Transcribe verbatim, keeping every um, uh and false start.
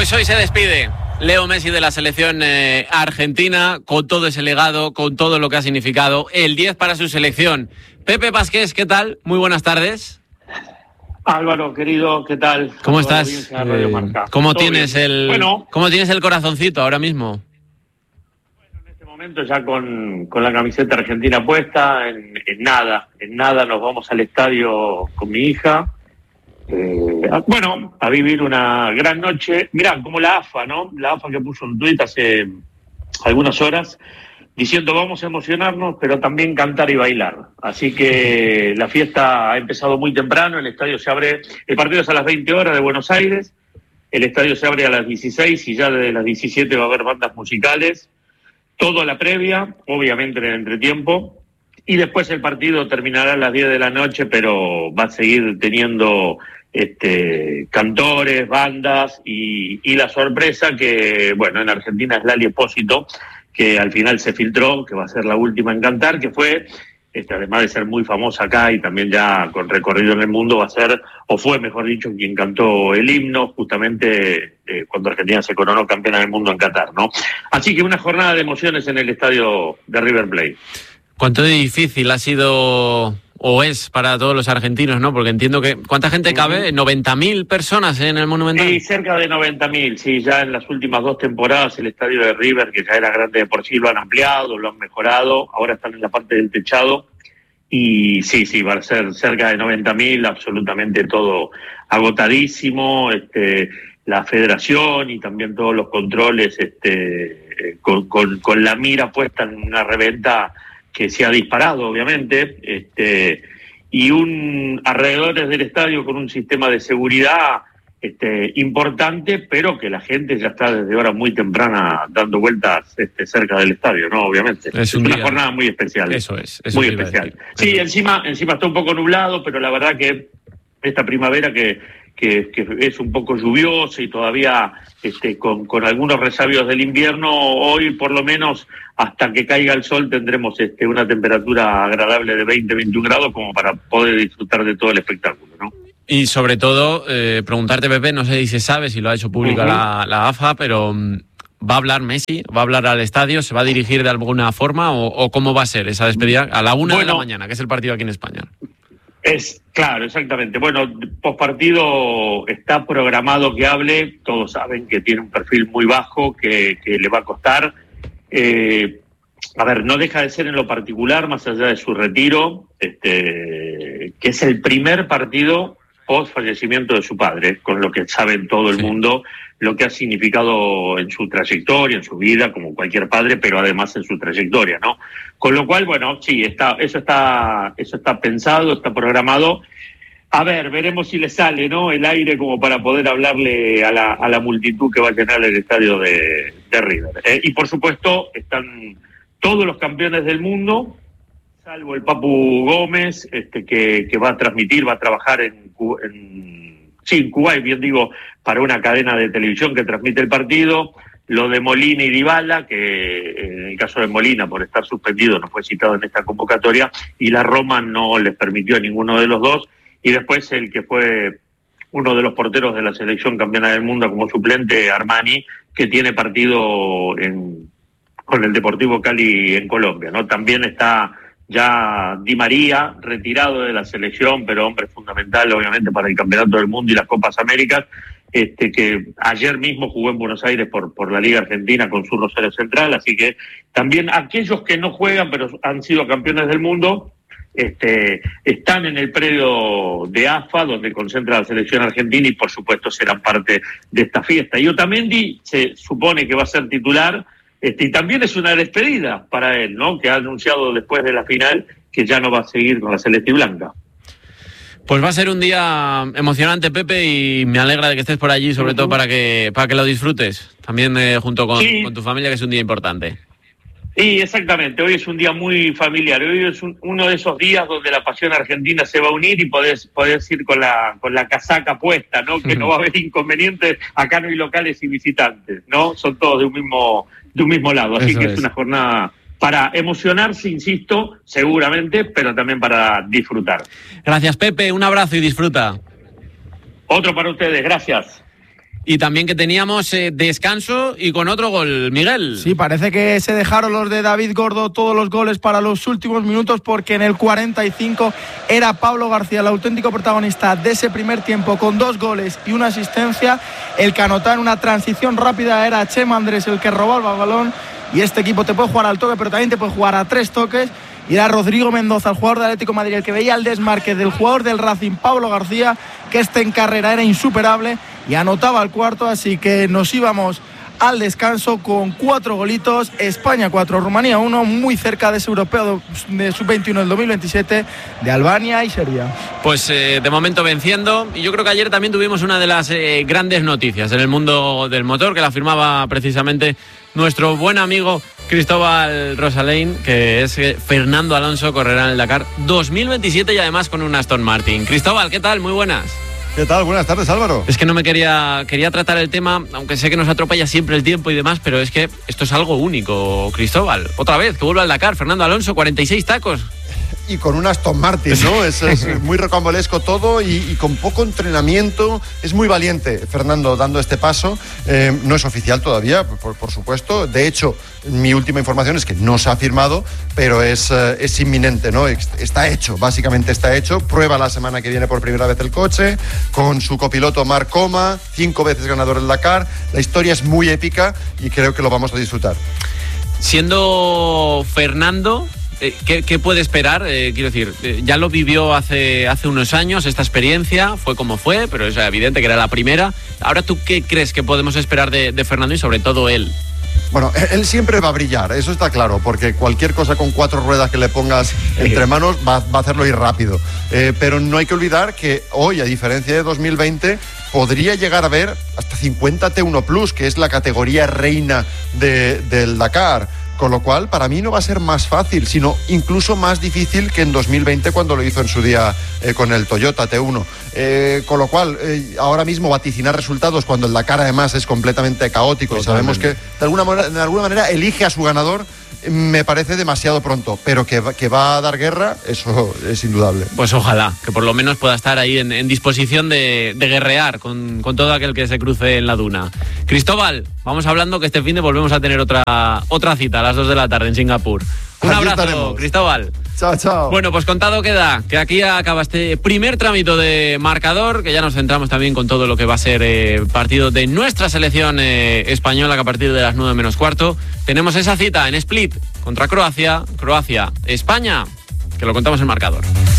Pues hoy se despide Leo Messi de la selección eh, argentina, con todo ese legado, con todo lo que ha significado el diez para su selección. Pepe Pasqués, ¿qué tal? Muy buenas tardes. Álvaro, querido, ¿qué tal? ¿Cómo estás? Eh, ¿Cómo tienes bien? el bueno, ¿Cómo tienes el corazoncito ahora mismo? Bueno, en este momento ya con, con la camiseta argentina puesta, en, en nada, en nada nos vamos al estadio con mi hija. Eh, bueno, a vivir una gran noche. Mirá, como la A F A, ¿no? La A F A que puso un tuit hace algunas horas diciendo vamos a emocionarnos, pero también cantar y bailar. Así que la fiesta ha empezado muy temprano, el estadio se abre, el partido es a las veinte horas de Buenos Aires, el estadio se abre a las dieciséis y ya desde las diecisiete va a haber bandas musicales, todo a la previa, obviamente en el entretiempo, y después el partido terminará a las diez de la noche, pero va a seguir teniendo este cantores, bandas y, y la sorpresa que, bueno, en Argentina es Lali Espósito, que al final se filtró, que va a ser la última en cantar, que fue, este, además de ser muy famosa acá y también ya con recorrido en el mundo, va a ser, o fue mejor dicho, quien cantó el himno justamente eh, cuando Argentina se coronó campeona del mundo en Qatar, ¿no? Así que una jornada de emociones en el estadio de River Plate. ¿Cuánto de difícil ha sido o es para todos los argentinos, no? Porque entiendo que... ¿Cuánta gente cabe? ¿noventa mil personas en el Monumental? Sí, cerca de noventa mil, sí. Ya en las últimas dos temporadas el estadio de River, que ya era grande de por sí, lo han ampliado, lo han mejorado. Ahora están en la parte del techado. Y sí, sí, va a ser cerca de noventa mil, absolutamente todo agotadísimo. Este, la federación y también todos los controles este, con, con, con la mira puesta en una reventa que se ha disparado, obviamente, este, y un alrededores del estadio con un sistema de seguridad este, importante, pero que la gente ya está desde hora muy temprana dando vueltas este, cerca del estadio, ¿no? Obviamente. Es, es un una día, jornada muy especial. Eso es. Eso muy especial. Sí, encima, encima está un poco nublado, pero la verdad que esta primavera que, que, que es un poco lluviosa y todavía este, con, con algunos resabios del invierno, hoy por lo menos hasta que caiga el sol tendremos este, una temperatura agradable de veinte, veintiún grados como para poder disfrutar de todo el espectáculo, ¿no? Y sobre todo, eh, preguntarte, Pepe, no sé si se sabe, si lo ha hecho pública uh-huh. la, la A F A, pero ¿va a hablar Messi? ¿Va a hablar al estadio? ¿Se va a dirigir de alguna forma? ¿O, o cómo va a ser esa despedida? A la una bueno, de la mañana, que es el partido aquí en España. Es claro, exactamente. Bueno, pospartido está programado que hable. Todos saben que tiene un perfil muy bajo, que, que le va a costar. Eh, a ver, no deja de ser en lo particular, más allá de su retiro, este, que es el primer partido post fallecimiento de su padre, con lo que sabe todo el sí. mundo, lo que ha significado en su trayectoria, en su vida, como cualquier padre, pero además en su trayectoria, ¿no? Con lo cual, bueno, sí, está, eso está, eso está pensado, está programado. A ver, veremos si le sale, ¿no? El aire como para poder hablarle a la, a la multitud que va a llenar el estadio de, de River. Eh, y por supuesto, están todos los campeones del mundo, salvo el Papu Gómez, este, que, que va a transmitir, va a trabajar en, en, sí, en Kuwait, bien digo, para una cadena de televisión que transmite el partido. Lo de Molina y Dybala, que en el caso de Molina, por estar suspendido, no fue citado en esta convocatoria, y la Roma no les permitió a ninguno de los dos. Y después el que fue uno de los porteros de la selección campeona del mundo como suplente, Armani, que tiene partido en, con el Deportivo Cali en Colombia, ¿no? También está ya Di María, retirado de la selección, pero hombre fundamental obviamente para el Campeonato del Mundo y las Copas Américas, este que ayer mismo jugó en Buenos Aires por, por la Liga Argentina con su Rosario Central, así que también aquellos que no juegan pero han sido campeones del mundo, Este, están en el predio de A F A, donde concentra la selección argentina y por supuesto serán parte de esta fiesta. Y Otamendi se supone que va a ser titular, este, y también es una despedida para él, ¿no? Que ha anunciado después de la final que ya no va a seguir con la celeste blanca. Pues va a ser un día emocionante, Pepe, y me alegra de que estés por allí, sobre uh-huh. todo para que para que lo disfrutes, también eh, junto con, sí. con tu familia, que es un día importante. Sí, exactamente. Hoy es un día muy familiar. Hoy es un, uno de esos días donde la pasión argentina se va a unir y podés, podés ir con la, con la casaca puesta, ¿no? Que no va a haber inconvenientes. Acá no hay locales y visitantes, ¿no? Son todos de un mismo, de un mismo lado. Así Eso que es. es una jornada para emocionarse, insisto, seguramente, pero también para disfrutar. Gracias, Pepe. Un abrazo y disfruta. Otro para ustedes. Gracias. Y también que teníamos eh, descanso y con otro gol, Miguel. Sí, parece que se dejaron los de David Gordo todos los goles para los últimos minutos, porque en el cuarenta y cinco era Pablo García el auténtico protagonista de ese primer tiempo, con dos goles y una asistencia. El que anotaba en una transición rápida era Chema Andrés, el que robaba el balón. Y este equipo te puede jugar al toque, pero también te puede jugar a tres toques. Y era Rodrigo Mendoza, el jugador del Atlético de Madrid, el que veía el desmarque del jugador del Racing, Pablo García, que este en carrera era insuperable y anotaba el cuarto. Así que nos íbamos al descanso con cuatro golitos. España cuatro, Rumanía uno, muy cerca de ese europeo de sub veintiuno del dos mil veintisiete de Albania y Serbia. Pues eh, de momento venciendo. Y yo creo que ayer también tuvimos una de las eh, grandes noticias en el mundo del motor, que la firmaba precisamente nuestro buen amigo Cristóbal Rosalain, que es eh, Fernando Alonso, correrá en el Dakar dos mil veintisiete y además con un Aston Martin. Cristóbal, ¿qué tal? Muy buenas. ¿Qué tal? Buenas tardes, Álvaro. Es que no me quería quería tratar el tema, aunque sé que nos atropella siempre el tiempo y demás, pero es que esto es algo único, Cristóbal. Otra vez, que vuelve al Dakar, Fernando Alonso, cuarenta y seis tacos. Y con un Aston Martin, ¿no? Es, es muy rocambolesco todo y, y con poco entrenamiento. Es muy valiente Fernando dando este paso. Eh, no es oficial todavía, por, por supuesto. De hecho, mi última información es que no se ha firmado, pero es, eh, es inminente, ¿no? Está hecho, básicamente está hecho. Prueba la semana que viene por primera vez el coche, con su copiloto Marc Coma, cinco veces ganador del Dakar. La historia es muy épica y creo que lo vamos a disfrutar. Siendo Fernando... ¿Qué, ¿Qué puede esperar? Eh, quiero decir, eh, ya lo vivió hace, hace unos años, esta experiencia, fue como fue, pero es evidente que era la primera. Ahora, ¿tú qué crees que podemos esperar de, de Fernando y sobre todo él? Bueno, él siempre va a brillar, eso está claro, porque cualquier cosa con cuatro ruedas que le pongas entre manos va, va a hacerlo ir rápido. Eh, pero no hay que olvidar que hoy, a diferencia de dos mil veinte, podría llegar a ver hasta cincuenta T uno Plus, que es la categoría reina de, del Dakar. Con lo cual, para mí no va a ser más fácil, sino incluso más difícil que en dos mil veinte cuando lo hizo en su día eh, con el Toyota T uno. Eh, con lo cual, eh, ahora mismo vaticinar resultados cuando el Dakar además es completamente caótico. Totalmente. Y sabemos que de alguna manera, de alguna manera elige a su ganador, me parece demasiado pronto, pero que, que va a dar guerra, eso es indudable. Pues ojalá, que por lo menos pueda estar ahí en, en disposición de, de guerrear con, con todo aquel que se cruce en la duna. Cristóbal, vamos hablando que este fin de volvemos a tener otra, otra cita a las dos de la tarde en Singapur. Un aquí abrazo, estaremos. Cristóbal. Chao, chao. Bueno, pues contado queda que aquí acaba este primer trámite de marcador, que ya nos centramos también con todo lo que va a ser eh, partido de nuestra selección eh, española, que a partir de las nueve menos cuarto tenemos esa cita en Split contra Croacia, Croacia, España, que lo contamos en marcador.